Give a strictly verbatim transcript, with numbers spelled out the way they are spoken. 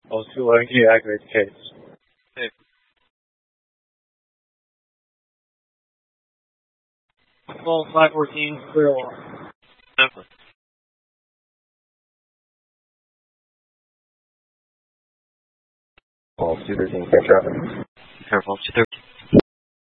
Oh, two eleven, can you activate the case? Hey. Well, five fourteen, clear alarm. Definitely. Well, two thirteen, clear traffic. Careful, two thirteen.